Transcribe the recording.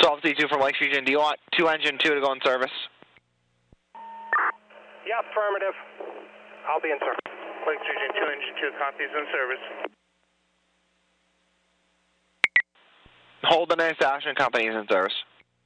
Solve C2 from Lake Region. Do you want 2 engine 2 to go in service? Yeah, affirmative. I'll be in service. Lake Region 2, engine 2, copies in service. Holden and Action Company is in service.